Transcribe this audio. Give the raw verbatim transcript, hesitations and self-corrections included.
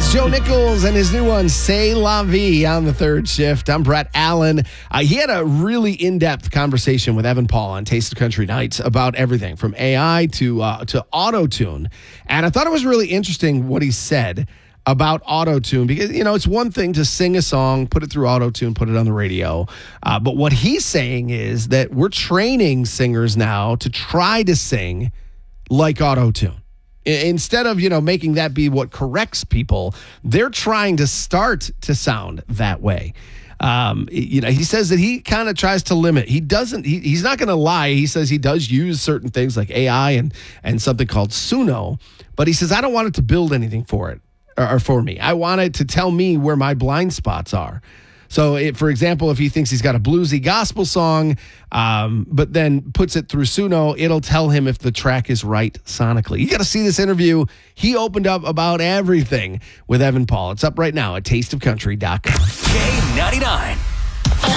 That's Joe Nichols and his new one, C'est La Vie, on the third shift. I'm Brett Allen. Uh, he had a really in-depth conversation with Evan Paul on Taste of Country Nights about everything from A I to uh, to auto-tune. And I thought it was really interesting what he said about auto-tune, because, you know, it's one thing to sing a song, put it through auto-tune, put it on the radio. Uh, but what he's saying is that we're training singers now to try to sing like auto-tune. Instead of, you know, making that be what corrects people, they're trying to start to sound that way. Um, you know, he says that he kind of tries to limit. He doesn't, he, he's not going to lie. He says he does use certain things like A I and, and something called Suno, but he says, I don't want it to build anything for it or, or for me. I want it to tell me where my blind spots are. So, it, for example, if he thinks he's got a bluesy gospel song, um, but then puts it through Suno, it'll tell him if the track is right sonically. You got to see this interview. He opened up about everything with Evan Paul. It's up right now at taste of country dot com. K ninety-nine.